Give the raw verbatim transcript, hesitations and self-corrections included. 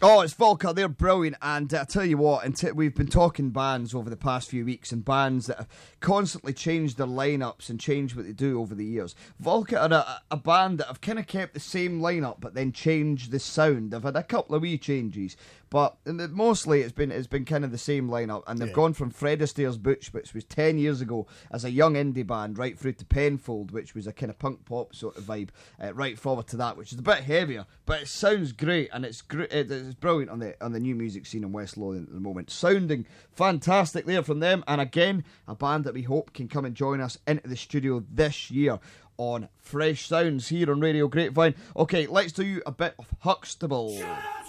Oh, it's Volker. They're brilliant. And uh, I tell you what, and t- we've been talking bands over the past few weeks, and bands that have constantly changed their lineups and changed what they do over the years. Volker are a, a band that have kind of kept the same lineup, but then changed the sound. They've had a couple of wee changes, but mostly it's been it's been kind of the same lineup. And they've yeah. gone from Fred Astaire's Butch, which was ten years ago as a young indie band, right through to Penfold, which was a kind of punk pop sort of vibe, uh, right forward to that, which is a bit heavier, but it sounds great, and it's great. It's brilliant on the on the new music scene in West Lothian at the moment. Sounding fantastic there from them, and again, a band that we hope can come and join us into the studio this year on Fresh Sounds here on Radio Grapevine. Okay, let's do a bit of Huxtable.